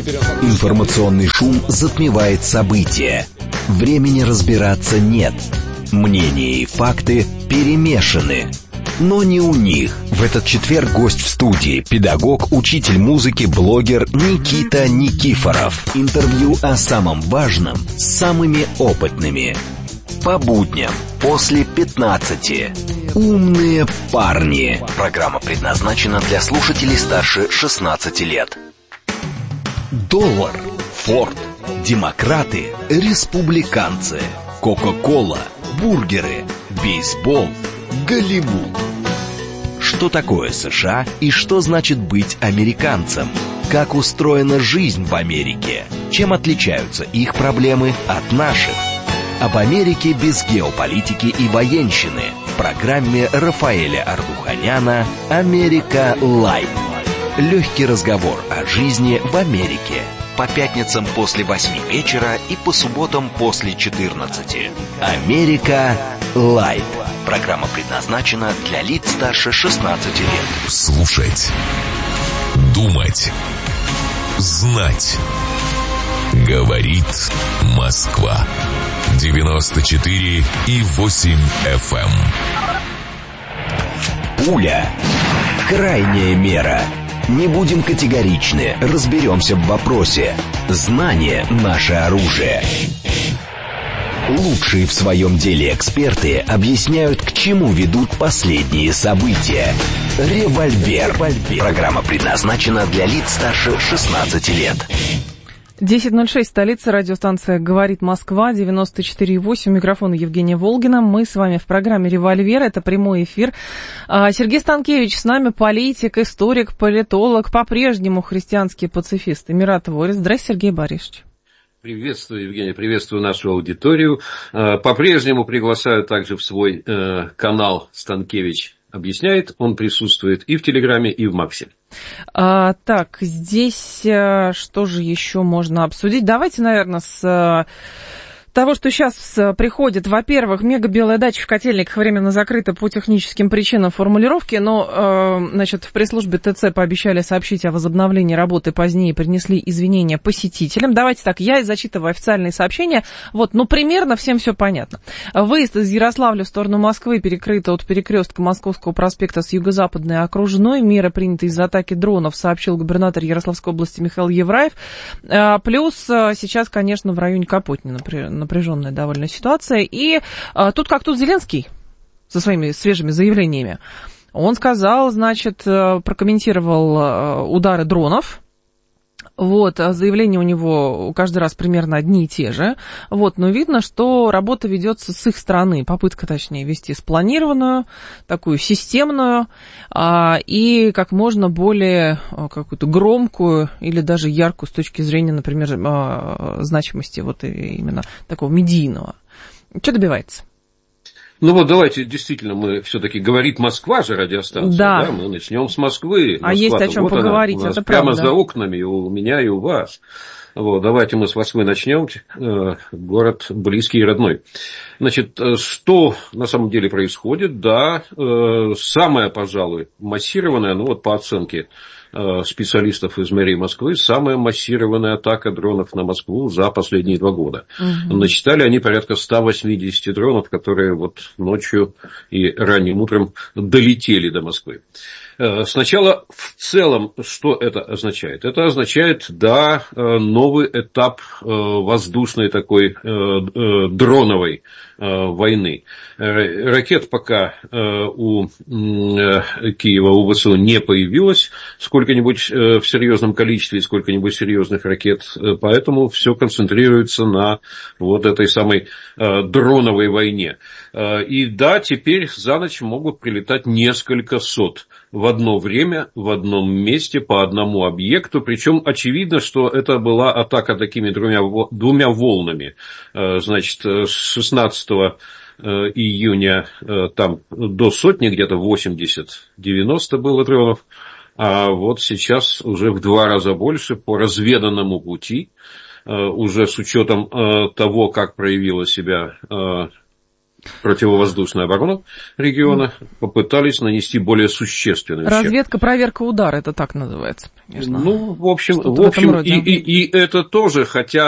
Информационный шум затмевает события. Времени разбираться нет. Мнения и факты перемешаны. Но не у них. В этот четверг гость в студии, педагог, учитель музыки, блогер Никита Никифоров. Интервью о самом важном с самыми опытными. По будням после 15. Умные парни. Программа предназначена для слушателей старше 16 лет. Доллар, Форд, демократы, республиканцы, Кока-кола, бургеры, бейсбол, Голливуд. Что такое США и что значит быть американцем? Как устроена жизнь в Америке? Чем отличаются их проблемы от наших? Об Америке без геополитики и военщины в программе Рафаэля Ардуханяна «Америка Лайт». Легкий разговор о жизни в Америке. По пятницам после 8 вечера и по субботам после 14. «Америка Лайт». Программа предназначена для лиц старше 16 лет. Слушать, думать, знать. Говорит Москва. 94,8 FM. Пуля. Крайняя мера. Не будем категоричны, разберемся в вопросе. Знание – наше оружие. Лучшие в своем деле эксперты объясняют, к чему ведут последние события. Револьвер. Программа предназначена для лиц старше 16 лет. 10:06, столица, радиостанция «Говорит Москва», 94,8, микрофон Евгения Волгина. Мы с вами в программе «Револьвер», это прямой эфир. Сергей Станкевич с нами, политик, историк, политолог, по-прежнему христианский пацифист. Эмират Ворис. Здравствуйте, Сергей Борисович. Приветствую, Евгений, приветствую нашу аудиторию. По-прежнему приглашаю также в свой канал «Станкевич объясняет». Он присутствует и в Телеграме, и в Максе. Так, здесь что же еще можно обсудить? Давайте, наверное, с того, что сейчас приходит. Во-первых, мега-белая дача в Котельниках временно закрыта по техническим причинам формулировки, но, значит, в пресс-службе ТЦ пообещали сообщить о возобновлении работы позднее, принесли извинения посетителям. Давайте так, я зачитываю официальные сообщения. Вот, ну, примерно всем все понятно. Выезд из Ярославля в сторону Москвы перекрыт от перекрестка Московского проспекта с юго-западной окружной. Меры приняты из-за атаки дронов, сообщил губернатор Ярославской области Михаил Евраев. Плюс сейчас, конечно, в районе Капотни, напряженная довольно ситуация. И тут как тут Зеленский со своими свежими заявлениями. Он сказал, значит, прокомментировал удары дронов. Вот, заявления у него каждый раз примерно одни и те же. Вот, но видно, что работа ведется с их стороны. Попытка, точнее, вести спланированную, такую системную и как можно более какую-то громкую или даже яркую с точки зрения, например, значимости вот именно такого медийного. Что добивается? Ну вот давайте, действительно, мы все-таки «Говорит Москва» же радиостанция, да, мы начнем с Москвы. А есть о чем вот поговорить, она, это прямо правда. За окнами, и у меня, и у вас. Вот, давайте мы с Москвы начнем, город близкий и родной. Значит, что на самом деле происходит? Да, самое, пожалуй, массированное, ну вот по оценке специалистов из мэрии Москвы, самая массированная атака дронов на Москву за последние 2 года. Насчитали они порядка 180 дронов, которые вот ночью и ранним утром долетели до Москвы. Сначала в целом, что это означает? Это означает, да, новый этап воздушной такой дроновой войны. Ракет пока у Киева, у ВСУ не появилось сколько-нибудь в серьезном количестве, сколько-нибудь серьезных ракет, поэтому все концентрируется на вот этой самой дроновой войне. И да, теперь за ночь могут прилетать несколько сот в одно время, в одном месте, по одному объекту. Причем очевидно, что это была атака такими двумя волнами. Значит, с 16 июня там до сотни, где-то 80-90 было дронов. А вот сейчас уже в 2 раза больше по разведанному пути, уже с учетом того, как проявила себя противовоздушную оборону региона, попытались нанести более существенный ущерб. Разведка, проверка, удар, это так называется, примерно. Ну, в общем, и это тоже, хотя